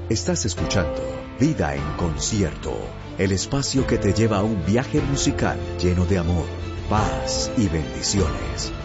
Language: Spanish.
Estás escuchando Vida en Concierto, el espacio que te lleva a un viaje musical lleno de amor, paz y bendiciones.